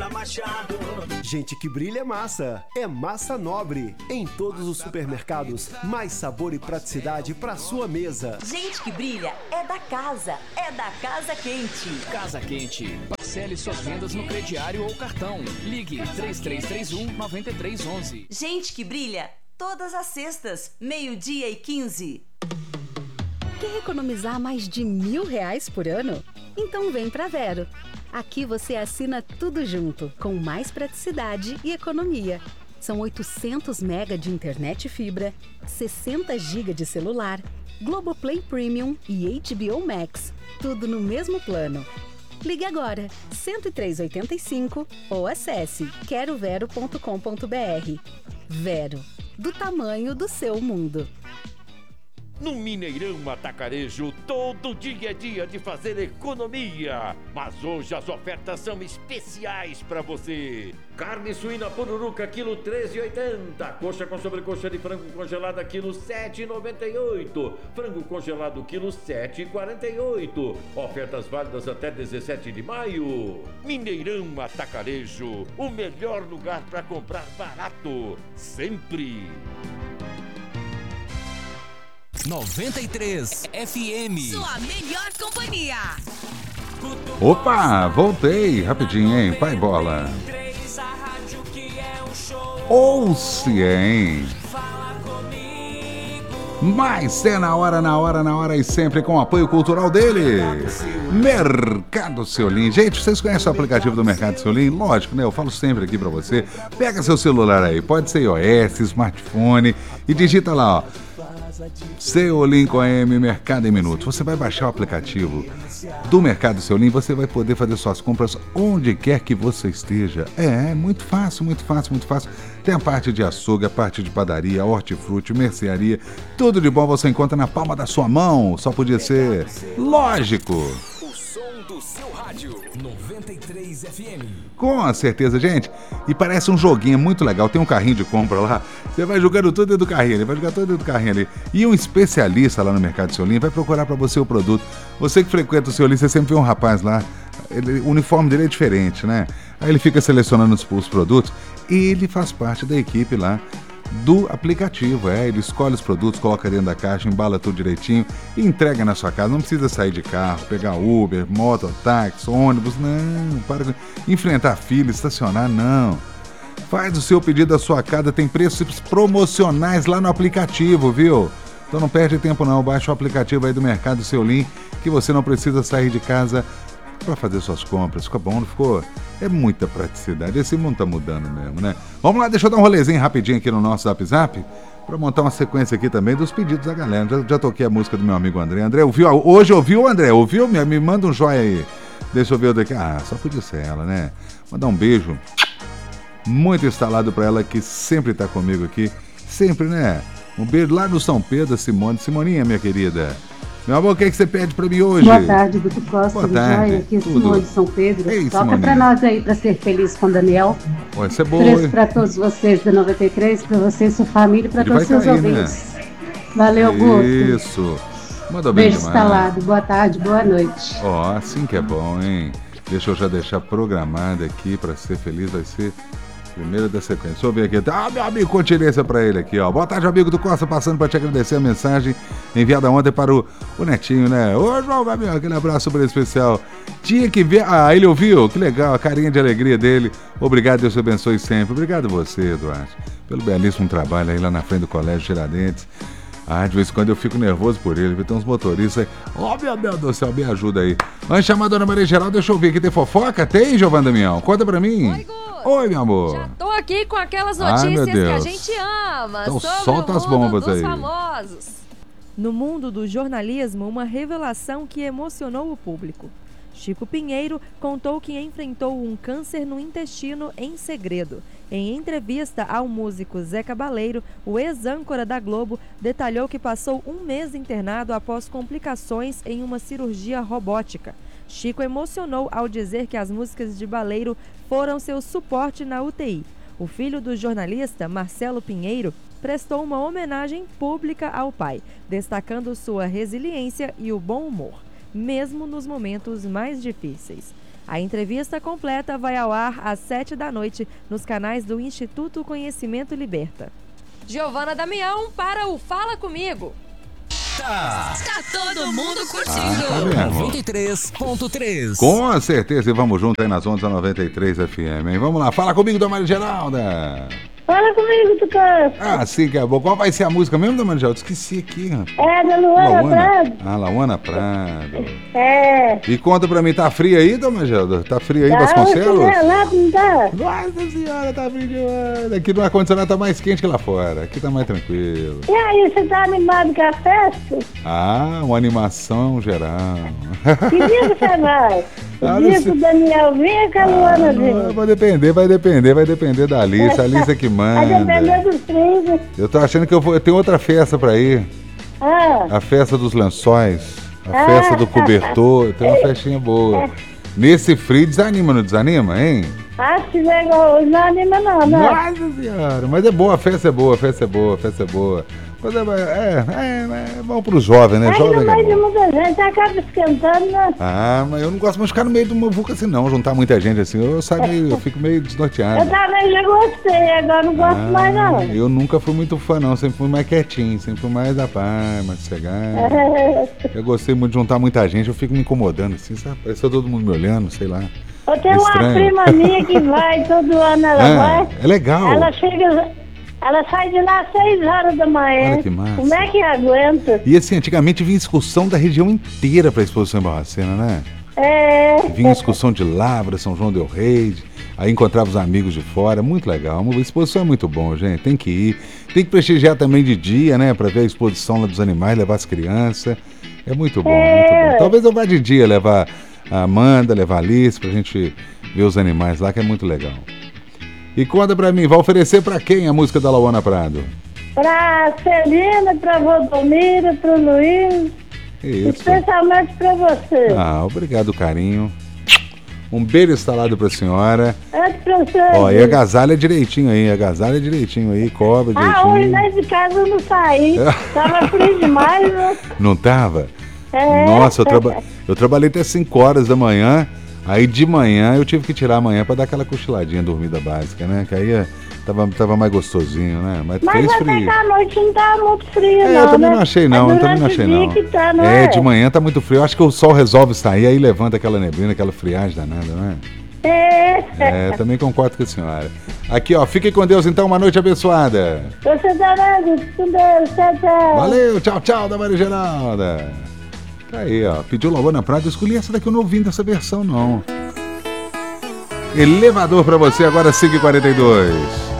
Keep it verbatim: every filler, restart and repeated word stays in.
Vila Machado. Gente que brilha é massa, é Massa Nobre. Em todos os supermercados, mais sabor e praticidade para sua mesa. Gente que brilha é da casa, é da Casa Quente. Casa Quente. Parcele suas vendas no crediário ou cartão. Ligue três três três um, nove três um um. Gente que brilha todas as sextas, meio-dia e quinze. Quer economizar mais de mil reais por ano? Então vem pra Vero. Aqui você assina tudo junto, com mais praticidade e economia. São oitocentos mega de internet fibra, sessenta gigas de celular, Globoplay Premium e H B O Max. Tudo no mesmo plano. Ligue agora, cento e três oitenta e cinco ou acesse quero vero ponto com ponto br. Vero, do tamanho do seu mundo. No Mineirão Atacarejo, todo dia é dia de fazer economia. Mas hoje as ofertas são especiais para você. Carne suína pururuca, quilo treze e oitenta. Coxa com sobrecoxa de frango congelada, quilo sete e noventa e oito. Frango congelado, quilo sete e quarenta e oito. Ofertas válidas até dezessete de maio. Mineirão Atacarejo, o melhor lugar para comprar barato. Sempre. noventa e três F M. Sua melhor companhia. Opa, voltei rapidinho, hein? Pai Bola. Ouça, hein? Mas é na hora, na hora, na hora e sempre com o apoio cultural dele. Mercado Seulim. Gente, vocês conhecem o aplicativo do Mercado Seulim? Lógico, né? Eu falo sempre aqui pra você. Pega seu celular aí, pode ser iOS, smartphone e digita lá, ó. Seulim com M, Mercado em Minutos. Você vai baixar o aplicativo do Mercado Seulim, você vai poder fazer suas compras onde quer que você esteja. É, é muito fácil, muito fácil, muito fácil. Tem a parte de açougue, a parte de padaria, hortifruti, mercearia. Tudo de bom você encontra na palma da sua mão. Só podia ser lógico. O som do seu rádio, noventa e três F M. Com certeza, gente. E parece um joguinho muito legal. Tem um carrinho de compra lá. Você vai jogando tudo dentro do carrinho ali. Vai jogar tudo dentro do carrinho ali. E um especialista lá no Mercado Seulim vai procurar para você o produto. Você que frequenta o Seulim, você sempre vê um rapaz lá. Ele, o uniforme dele é diferente, né? Aí ele fica selecionando os, os produtos. E ele faz parte da equipe lá do aplicativo, é, ele escolhe os produtos, coloca dentro da caixa, embala tudo direitinho e entrega na sua casa. Não precisa sair de carro, pegar Uber, moto, táxi, ônibus, não, para de enfrentar fila, estacionar, não. Faz o seu pedido da sua casa, tem preços promocionais lá no aplicativo, viu? Então não perde tempo não, baixa o aplicativo aí do Mercado Seulim, que você não precisa sair de casa para fazer suas compras. Ficou bom, não ficou? É muita praticidade. Esse mundo tá mudando mesmo, né? Vamos lá, deixa eu dar um rolezinho rapidinho aqui no nosso Zap Zap para montar uma sequência aqui também dos pedidos da galera. Já, já toquei a música do meu amigo André. André, ouviu? Hoje ouviu, André? Ouviu? Me, me manda um joia aí. Deixa eu ver o daqui. Ah, só podia ser ela, né? Mandar um beijo muito instalado para ela que sempre tá comigo aqui. Sempre, né? Um beijo lá no São Pedro, Simone. Simoninha, minha querida. Meu amor, o que, é que você pede pra mim hoje? Boa tarde, Guto Costa. Boa tarde. Joia, aqui Tudo. Simone de São Pedro. Ei, Toca Simoninha. pra nós aí, pra ser feliz com o Daniel. Pode ser boa. Preço pra todos vocês da noventa e três, pra você, sua família e pra Ele todos os vai seus cair, ouvintes. Valeu, Guto. Isso. Mandou bem Beijo demais. instalado. Boa tarde, boa noite. Ó, assim que é bom, hein? Deixa eu já deixar programado aqui pra ser feliz, vai ser primeiro da sequência. Deixa eu ver aqui. Ah, meu amigo, continência pra ele aqui, ó. Boa tarde, amigo do Costa, passando pra te agradecer a mensagem enviada ontem para o, o Netinho, né? Ô, João Gabriel, aquele abraço super especial. Tinha que ver. Ah, ele ouviu? Que legal, a carinha de alegria dele. Obrigado, Deus te abençoe sempre. Obrigado você, Eduardo, pelo belíssimo trabalho aí lá na frente do Colégio Tiradentes. Ah, de vez em quando eu fico nervoso por ele, tem uns motoristas aí. Ó, oh, meu Deus do céu, me ajuda aí. Vamos chamar a dona Maria Geralda, deixa eu ver aqui. Tem fofoca? Tem, Giovana Damião? Conta pra mim. Oi, Gu. Oi, meu amor. Já tô aqui com aquelas Ai, notícias meu que a Deus. gente ama. Então sobre solta o as mundo bombas dos aí. famosos. No mundo do jornalismo, uma revelação que emocionou o público. Chico Pinheiro contou que enfrentou um câncer no intestino em segredo. Em entrevista ao músico Zé Cabaleiro, o ex-âncora da Globo detalhou que passou um mês internado após complicações em uma cirurgia robótica. Chico emocionou ao dizer que as músicas de Baleiro foram seu suporte na U T I. O filho do jornalista, Marcelo Pinheiro, prestou uma homenagem pública ao pai, destacando sua resiliência e o bom humor, mesmo nos momentos mais difíceis. A entrevista completa vai ao ar às sete da noite nos canais do Instituto Conhecimento Liberta. Giovana Damião para o Fala Comigo. Tá, tá todo mundo curtindo. Ah, tá noventa e três ponto três. Com certeza, e vamos junto aí nas ondas da noventa e três F M, hein? Vamos lá, fala comigo, Dona Maria Geralda. Fala comigo, Tucano. Ah, sim, que é bom. Qual vai ser a música mesmo, Dona Maria Geralda? Esqueci aqui, rapaz. É, da Luana Prado. Ah, Luana Prado. É. E conta pra mim, tá frio aí, Dona Maria Geralda? Tá frio aí, Tá, Vasconcelos? é, lá não tá. Nossa senhora, tá frio demais. Aqui no ar-condicionado tá mais quente que lá fora. Aqui tá mais tranquilo. E aí, você tá animado com a festa? Ah, uma animação geral. Que dia você vai? Ah, O dia não que o Daniel vem com a Luana Ah, vem. não, vai depender, vai depender, vai depender da Alice. A Alice é que Vai manda. depender dos trilhos. Eu tô achando que eu, vou, eu tenho outra festa pra ir. Ah, A festa dos lençóis. A Ah. festa do cobertor. Tem uma festinha boa. Nesse frio, desanima, não desanima, hein? acho que vai igual hoje, não anima não, né? Nossa senhora, mas é boa, a festa é boa, a festa é boa, a festa é boa. Mas é, é, é, é bom pros jovens, né? Aí Jovem no é meio de bom. muita gente, acaba esquentando, né? Ah, mas eu não gosto mais de ficar no meio de uma vulca assim, não. Juntar muita gente assim, eu saio meio, eu fico meio desnorteado. Eu também já gostei, agora não gosto Ah, mais não. Eu nunca fui muito fã, não. Sempre fui mais quietinho, sempre fui mais da paz, mais sossegado. Eu gostei muito de juntar muita gente, eu fico me incomodando assim, sabe? Parece todo mundo me olhando, sei lá. Eu tenho É uma estranho. prima minha que vai, todo ano ela Ah, vai. é legal. Ela chega, ela sai de lá às seis horas da manhã. Olha que massa. Como é que aguenta? E assim, antigamente vinha excursão da região inteira pra exposição em Barbacena, né? É. Vinha excursão de Lavra, São João del Rei, aí encontrava os amigos de fora, muito legal. A exposição é muito bom, gente, tem que ir. Tem que prestigiar também de dia, né, pra ver a exposição lá dos animais, levar as crianças. É muito bom, É. muito bom. Talvez eu vá de dia levar a Amanda, levar a Alice, pra gente ver os animais lá, que é muito legal. E conta pra mim, vai oferecer pra quem a música da Luana Prado? Pra Celina, pra Valdomiro, pro Luiz, Isso. especialmente pra você. Ah, obrigado, carinho. Um beijo instalado pra senhora. Antes pra você. Ó, e agasalha direitinho aí, agasalha direitinho aí, cobra Ah, hoje direitinho. nem de casa eu não saí. Tava frio demais, né? Não tava? É. Nossa, eu, traba... eu trabalhei até cinco horas da manhã, aí de manhã eu tive que tirar amanhã pra dar aquela cochiladinha, dormida básica, né? Que aí eh, tava, tava mais gostosinho, né? Mas, Mas fez até frio. que a noite não tava muito frio, É, não, eu também né? não achei não, É eu também não durante achei o dia não. que tá, não É, é? de manhã tá muito frio, eu acho que o sol resolve sair, aí levanta aquela neblina, aquela friagem danada, não é? É. É, também concordo com a senhora. Aqui, ó, fique com Deus então, uma noite abençoada. Você também, com Deus, tchau, tchau. Valeu, tchau, tchau, da Maria Geralda. Tá aí, ó, pediu Luana Prado, eu escolhi essa daqui, eu não ouvi dessa versão, não. Elevador pra você, agora cinco e quarenta e dois.